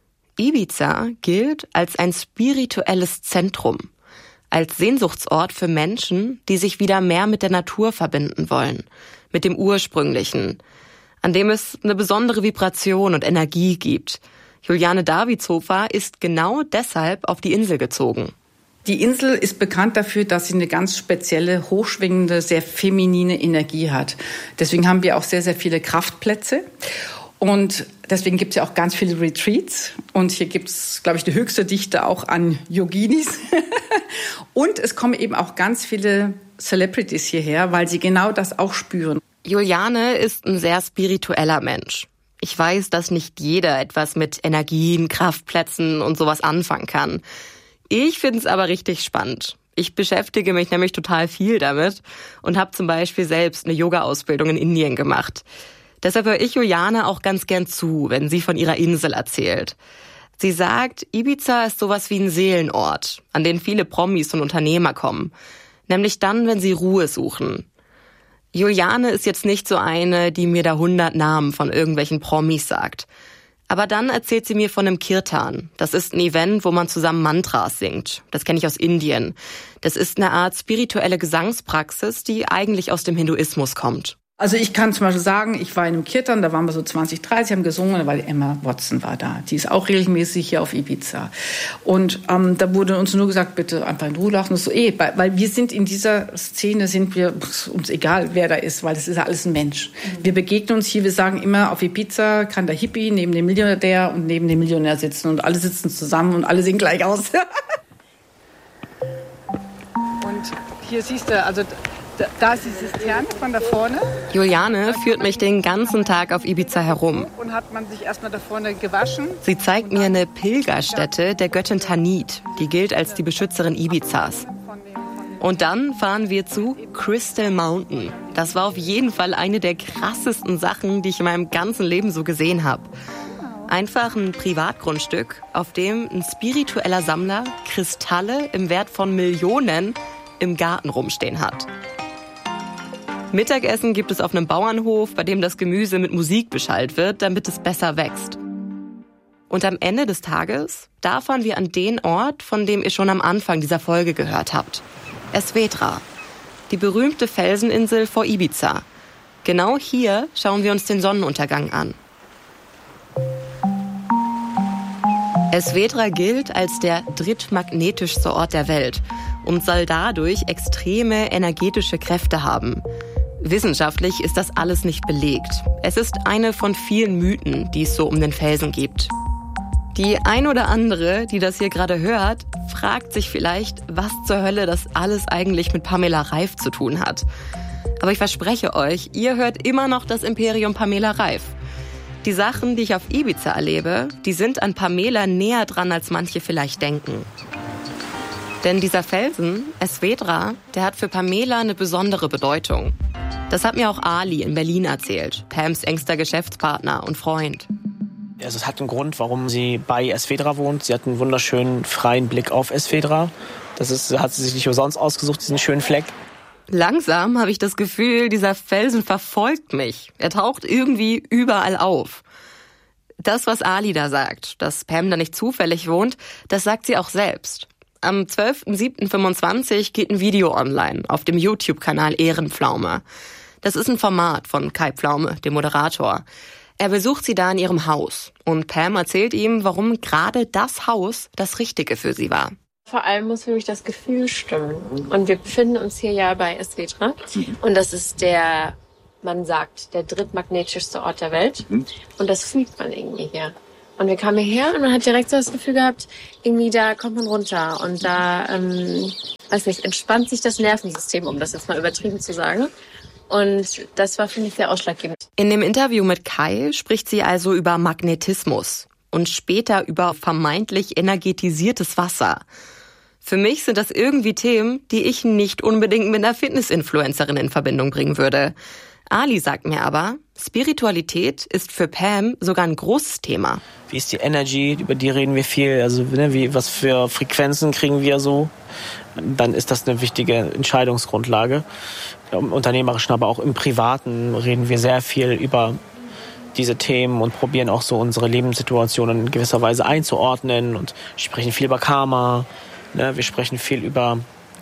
Ibiza gilt als ein spirituelles Zentrum, als Sehnsuchtsort für Menschen, die sich wieder mehr mit der Natur verbinden wollen, mit dem Ursprünglichen, an dem es eine besondere Vibration und Energie gibt. Juliane Davidshofer ist genau deshalb auf die Insel gezogen. Die Insel ist bekannt dafür, dass sie eine ganz spezielle, hochschwingende, sehr feminine Energie hat. Deswegen haben wir auch sehr, sehr viele Kraftplätze. Und deswegen gibt es ja auch ganz viele Retreats. Und hier gibt es, glaube ich, die höchste Dichte auch an Yoginis. Und es kommen eben auch ganz viele Celebrities hierher, weil sie genau das auch spüren. Juliane ist ein sehr spiritueller Mensch. Ich weiß, dass nicht jeder etwas mit Energien, Kraftplätzen und sowas anfangen kann. Ich finde es aber richtig spannend. Ich beschäftige mich nämlich total viel damit und habe zum Beispiel selbst eine Yoga-Ausbildung in Indien gemacht. Deshalb höre ich Juliane auch ganz gern zu, wenn sie von ihrer Insel erzählt. Sie sagt, Ibiza ist sowas wie ein Seelenort, an den viele Promis und Unternehmer kommen. Nämlich dann, wenn sie Ruhe suchen. Juliane ist jetzt nicht so eine, die mir da hundert Namen von irgendwelchen Promis sagt. Aber dann erzählt sie mir von einem Kirtan. Das ist ein Event, wo man zusammen Mantras singt. Das kenne ich aus Indien. Das ist eine Art spirituelle Gesangspraxis, die eigentlich aus dem Hinduismus kommt. Also ich kann zum Beispiel sagen, ich war in einem Kirtan, da waren wir so zwanzig, dreißig, haben gesungen, weil Emma Watson war da. Die ist auch regelmäßig hier auf Ibiza. Und ähm, da wurde uns nur gesagt, bitte einfach in Ruhe lassen. Das so, eh, weil wir sind in dieser Szene, sind wir uns egal, wer da ist, weil das ist ja alles ein Mensch. Mhm. Wir begegnen uns hier, wir sagen immer, auf Ibiza kann der Hippie neben dem Milliardär und neben dem Millionär sitzen. Und alle sitzen zusammen und alle sehen gleich aus. Und hier siehst du, also da ist die Zisterne von da vorne. Juliane führt mich den ganzen Tag auf Ibiza herum. Und hat man sich erstmal da vorne gewaschen. Sie zeigt mir eine Pilgerstätte der Göttin Tanit. Die gilt als die Beschützerin Ibizas. Und dann fahren wir zu Crystal Mountain. Das war auf jeden Fall eine der krassesten Sachen, die ich in meinem ganzen Leben so gesehen habe. Einfach ein Privatgrundstück, auf dem ein spiritueller Sammler Kristalle im Wert von Millionen im Garten rumstehen hat. Mittagessen gibt es auf einem Bauernhof, bei dem das Gemüse mit Musik beschallt wird, damit es besser wächst. Und am Ende des Tages, da fahren wir an den Ort, von dem ihr schon am Anfang dieser Folge gehört habt. Esvedra, die berühmte Felseninsel vor Ibiza. Genau hier schauen wir uns den Sonnenuntergang an. Esvedra gilt als der drittmagnetischste Ort der Welt und soll dadurch extreme energetische Kräfte haben. Wissenschaftlich ist das alles nicht belegt. Es ist eine von vielen Mythen, die es so um den Felsen gibt. Die ein oder andere, die das hier gerade hört, fragt sich vielleicht, was zur Hölle das alles eigentlich mit Pamela Reif zu tun hat. Aber ich verspreche euch, ihr hört immer noch das Imperium Pamela Reif. Die Sachen, die ich auf Ibiza erlebe, die sind an Pamela näher dran, als manche vielleicht denken. Denn dieser Felsen, Esvedra, der hat für Pamela eine besondere Bedeutung. Das hat mir auch Ali in Berlin erzählt, Pams engster Geschäftspartner und Freund. Also es hat einen Grund, warum sie bei Esvedra wohnt. Sie hat einen wunderschönen, freien Blick auf Esvedra. Das ist, hat sie sich nicht umsonst ausgesucht, diesen schönen Fleck. Langsam habe ich das Gefühl, dieser Felsen verfolgt mich. Er taucht irgendwie überall auf. Das, was Ali da sagt, dass Pam da nicht zufällig wohnt, das sagt sie auch selbst. Am zwölften siebten fünfundzwanzig geht ein Video online auf dem YouTube-Kanal Ehrenpflaume. Das ist ein Format von Kai Pflaume, dem Moderator. Er besucht sie da in ihrem Haus und Pam erzählt ihm, warum gerade das Haus das Richtige für sie war. Vor allem muss für mich das Gefühl stimmen. Und wir befinden uns hier ja bei Esvedra. Und das ist der, man sagt, der drittmagnetischste Ort der Welt. Und das fühlt man irgendwie hier. Und wir kamen hierher und man hat direkt so das Gefühl gehabt, irgendwie da kommt man runter. Und da, ähm, weiß nicht, entspannt sich das Nervensystem, um das jetzt mal übertrieben zu sagen. Und das war, finde ich, sehr ausschlaggebend. In dem Interview mit Kai spricht sie also über Magnetismus und später über vermeintlich energetisiertes Wasser. Für mich sind das irgendwie Themen, die ich nicht unbedingt mit einer Fitness-Influencerin in Verbindung bringen würde. Ali sagt mir aber, Spiritualität ist für Pam sogar ein großes Thema. Wie ist die Energy? Über die reden wir viel. Also ne, wie, was für Frequenzen kriegen wir so? Dann ist das eine wichtige Entscheidungsgrundlage. Im Unternehmerischen, aber auch im Privaten reden wir sehr viel über diese Themen und probieren auch so unsere Lebenssituationen in gewisser Weise einzuordnen und sprechen viel über Karma. Ne? Wir sprechen viel über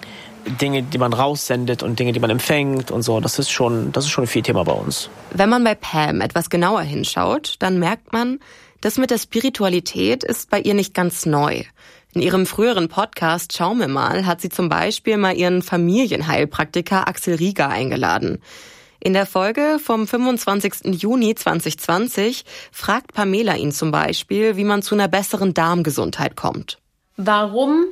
Dinge, die man raussendet und Dinge, die man empfängt und so. Das ist schon, das ist schon viel Thema bei uns. Wenn man bei Pam etwas genauer hinschaut, dann merkt man, das mit der Spiritualität ist bei ihr nicht ganz neu. In ihrem früheren Podcast Schau mir mal hat sie zum Beispiel mal ihren Familienheilpraktiker Axel Rieger eingeladen. In der Folge vom fünfundzwanzigsten Juni zweitausendzwanzig fragt Pamela ihn zum Beispiel, wie man zu einer besseren Darmgesundheit kommt. Warum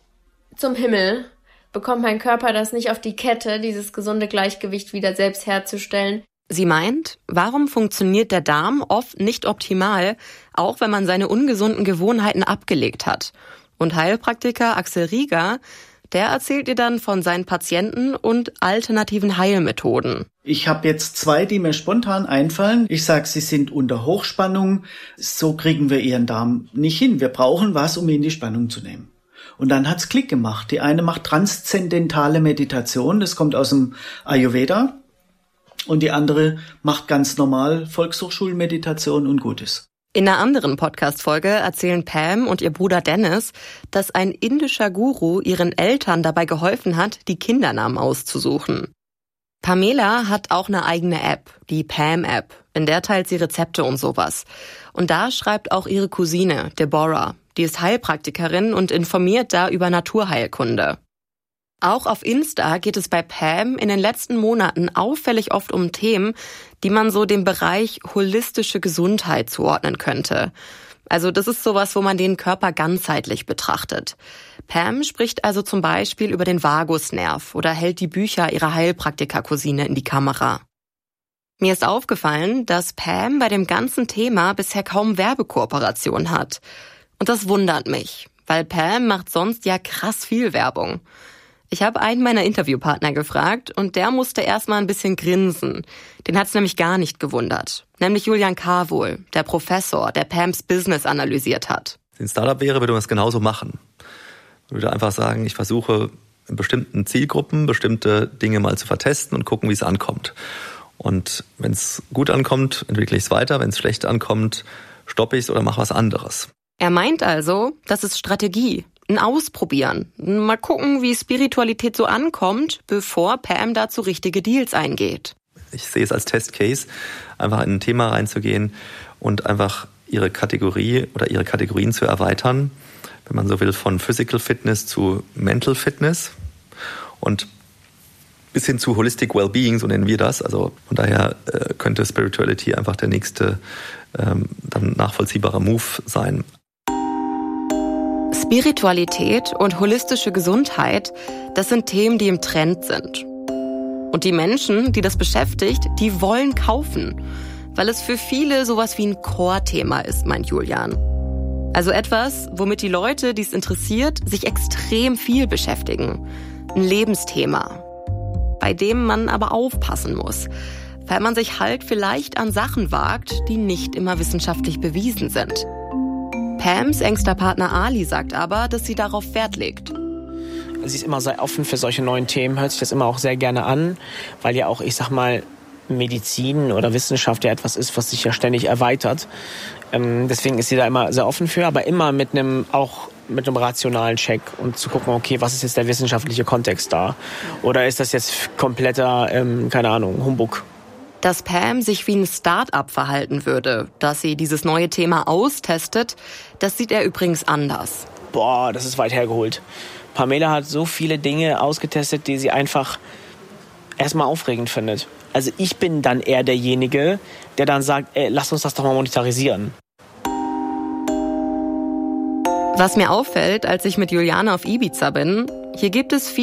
zum Himmel bekommt mein Körper das nicht auf die Kette, dieses gesunde Gleichgewicht wieder selbst herzustellen? Sie meint, warum funktioniert der Darm oft nicht optimal, auch wenn man seine ungesunden Gewohnheiten abgelegt hat? Und Heilpraktiker Axel Rieger, der erzählt ihr dann von seinen Patienten und alternativen Heilmethoden. Ich habe jetzt zwei, die mir spontan einfallen. Ich sage, sie sind unter Hochspannung. So kriegen wir ihren Darm nicht hin. Wir brauchen was, um ihn in die Spannung zu nehmen. Und dann hat's Klick gemacht. Die eine macht transzendentale Meditation, das kommt aus dem Ayurveda. Und die andere macht ganz normal Volkshochschulmeditation und Gutes. In einer anderen Podcast-Folge erzählen Pam und ihr Bruder Dennis, dass ein indischer Guru ihren Eltern dabei geholfen hat, die Kindernamen auszusuchen. Pamela hat auch eine eigene App, die Pam-App. In der teilt sie Rezepte und sowas. Und da schreibt auch ihre Cousine, Deborah. Die ist Heilpraktikerin und informiert da über Naturheilkunde. Auch auf Insta geht es bei Pam in den letzten Monaten auffällig oft um Themen, die man so dem Bereich holistische Gesundheit zuordnen könnte. Also das ist sowas, wo man den Körper ganzheitlich betrachtet. Pam spricht also zum Beispiel über den Vagusnerv oder hält die Bücher ihrer Heilpraktiker-Cousine in die Kamera. Mir ist aufgefallen, dass Pam bei dem ganzen Thema bisher kaum Werbekooperation hat. Und das wundert mich, weil Pam macht sonst ja krass viel Werbung. Ich habe einen meiner Interviewpartner gefragt und der musste erstmal ein bisschen grinsen. Den hat's nämlich gar nicht gewundert. Nämlich Julian Carwohl, der Professor, der Pams Business analysiert hat. Wenn ein Startup wäre, würde man es genauso machen. Man würde einfach sagen, ich versuche in bestimmten Zielgruppen bestimmte Dinge mal zu vertesten und gucken, wie es ankommt. Und wenn es gut ankommt, entwickle ich es weiter. Wenn es schlecht ankommt, stoppe ich es oder mache was anderes. Er meint also, das ist Strategie. Ein Ausprobieren. Mal gucken, wie Spiritualität so ankommt, bevor Pam dazu richtige Deals eingeht. Ich sehe es als Testcase, einfach in ein Thema reinzugehen und einfach ihre Kategorie oder ihre Kategorien zu erweitern, wenn man so will, von Physical Fitness zu Mental Fitness und bis hin zu Holistic Wellbeing, so nennen wir das. Also von daher äh, könnte Spirituality einfach der nächste ähm, dann nachvollziehbare Move sein. Spiritualität und holistische Gesundheit, das sind Themen, die im Trend sind. Und die Menschen, die das beschäftigt, die wollen kaufen, weil es für viele sowas wie ein Core-Thema ist, meint Julian. Also etwas, womit die Leute, die es interessiert, sich extrem viel beschäftigen. Ein Lebensthema, bei dem man aber aufpassen muss, weil man sich halt vielleicht an Sachen wagt, die nicht immer wissenschaftlich bewiesen sind. Pams engster Partner Ali sagt aber, dass sie darauf Wert legt. Sie ist immer sehr offen für solche neuen Themen, hört sich das immer auch sehr gerne an, weil ja auch, ich sag mal, Medizin oder Wissenschaft ja etwas ist, was sich ja ständig erweitert. Ähm, deswegen ist sie da immer sehr offen für, aber immer mit einem auch mit einem rationalen Check und zu gucken, okay, was ist jetzt der wissenschaftliche Kontext da? Oder ist das jetzt kompletter, ähm, keine Ahnung, Humbug? Dass Pam sich wie ein Start-up verhalten würde, dass sie dieses neue Thema austestet, das sieht er übrigens anders. Boah, das ist weit hergeholt. Pamela hat so viele Dinge ausgetestet, die sie einfach erstmal aufregend findet. Also ich bin dann eher derjenige, der dann sagt, ey, lass uns das doch mal monetarisieren. Was mir auffällt, als ich mit Juliane auf Ibiza bin, hier gibt es viel